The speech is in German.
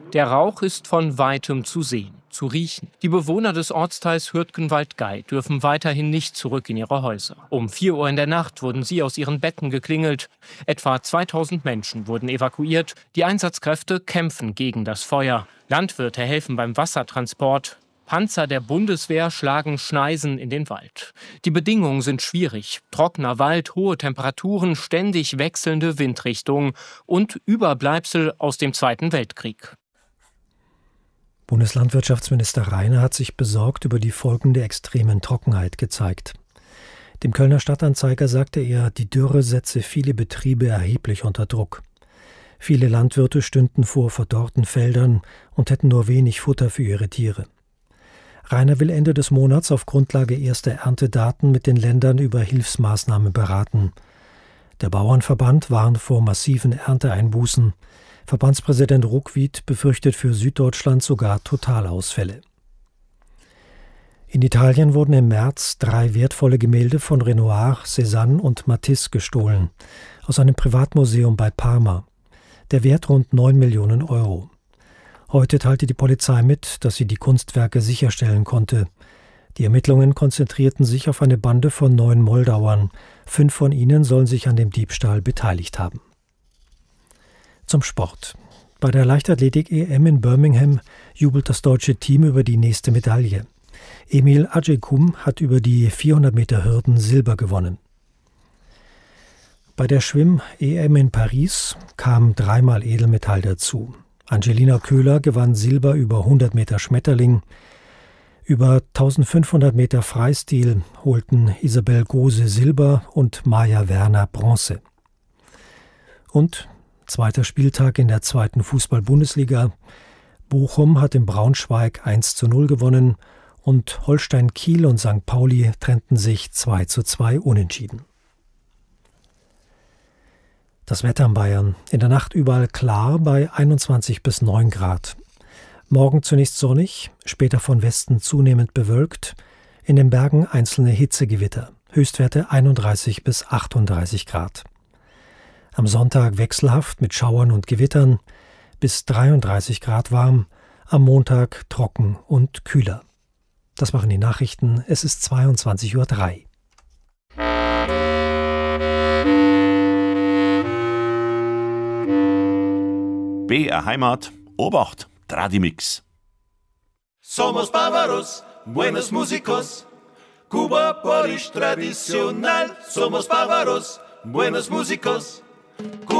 Der Rauch ist von Weitem zu sehen, zu riechen. Die Bewohner des Ortsteils Hürtgenwald-Gey dürfen weiterhin nicht zurück in ihre Häuser. Um 4 Uhr in der Nacht wurden sie aus ihren Betten geklingelt. Etwa 2000 Menschen wurden evakuiert. Die Einsatzkräfte kämpfen gegen das Feuer. Landwirte helfen beim Wassertransport. Panzer der Bundeswehr schlagen Schneisen in den Wald. Die Bedingungen sind schwierig. Trockener Wald, hohe Temperaturen, ständig wechselnde Windrichtungen und Überbleibsel aus dem Zweiten Weltkrieg. Bundeslandwirtschaftsminister Rainer hat sich besorgt über die Folgen der extremen Trockenheit gezeigt. Dem Kölner Stadtanzeiger sagte er, die Dürre setze viele Betriebe erheblich unter Druck. Viele Landwirte stünden vor verdorrten Feldern und hätten nur wenig Futter für ihre Tiere. Rainer will Ende des Monats auf Grundlage erster Erntedaten mit den Ländern über Hilfsmaßnahmen beraten. Der Bauernverband warnt vor massiven Ernteeinbußen. Verbandspräsident Ruckwied befürchtet für Süddeutschland sogar Totalausfälle. In Italien wurden im März 3 wertvolle Gemälde von Renoir, Cézanne und Matisse gestohlen, aus einem Privatmuseum bei Parma. Der Wert rund 9 Millionen Euro. Heute teilte die Polizei mit, dass sie die Kunstwerke sicherstellen konnte. Die Ermittlungen konzentrierten sich auf eine Bande von 9 Moldauern. 5 von ihnen sollen sich an dem Diebstahl beteiligt haben. Zum Sport. Bei der Leichtathletik-EM in Birmingham jubelt das deutsche Team über die nächste Medaille. Emil Acecum hat über die 400 Meter Hürden Silber gewonnen. Bei der Schwimm-EM in Paris kam 3-mal Edelmetall dazu. Angelina Köhler gewann Silber über 100 Meter Schmetterling. Über 1500 Meter Freistil holten Isabel Gose Silber und Maja Werner Bronze. Und zweiter Spieltag in der 2. Fußball-Bundesliga. Bochum hat in Braunschweig 1:0 gewonnen und Holstein Kiel und St. Pauli trennten sich 2:2 unentschieden. Das Wetter in Bayern. In der Nacht überall klar bei 21 bis 9 Grad. Morgen zunächst sonnig, später von Westen zunehmend bewölkt. In den Bergen einzelne Hitzegewitter. Höchstwerte 31 bis 38 Grad. Am Sonntag wechselhaft mit Schauern und Gewittern. Bis 33 Grad warm. Am Montag trocken und kühler. Das waren die Nachrichten. Es ist 22:03 Uhr. BR Heimat, Obacht, Tradimix. Somos bárbaros, buenos músicos, Cuba Polish tradicional. Somos bárbaros, buenos músicos.